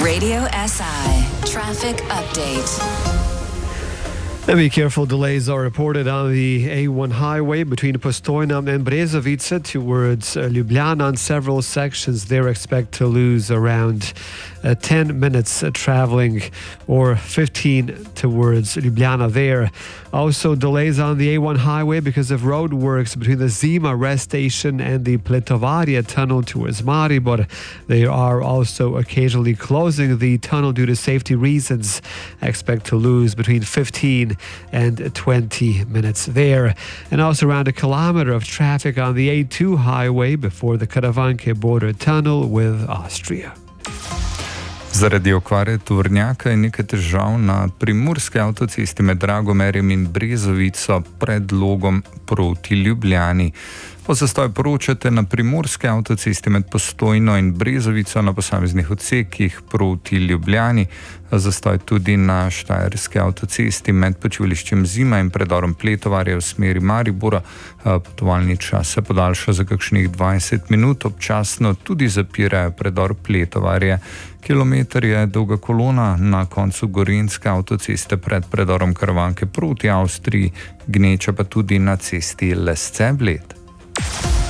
Radio SI Traffic Update. Be careful, delays are reported on the A1 highway between Postojna and Brezovice towards Ljubljana. On several sections there, expect to lose around 10 minutes traveling, or 15 towards Ljubljana there. Also delays on the A1 highway because of road works between the Zima rest station and the Pletovaria tunnel towards Maribor. They are also occasionally closing the tunnel due to safety reasons. Expect to lose between 15 and 20 minutes there. And also around a kilometre of traffic on the A2 highway before the Karavanke border tunnel with Austria. Zaradi okvare tovornjaka je nekaj težav na primorski avtocesti med Dragomerjem in Brezovico pred Logom proti Ljubljani. O zastoju poročate na primorski avtocesti med Postojno in Brezovico na posameznih odsekih proti Ljubljani. Zastoj tudi na štajerski avtocesti med počivališčem Zima in predorom Pletovarja v smeri Maribora. Potovalni čas se podaljša za kakšnih 20 minut, občasno tudi zapirajo predor Pletovarja. Kilometer je dolga kolona na koncu gorenjske avtoceste pred predorom Karavanke proti Avstriji, gneča pa tudi na cesti Lesce-Bled.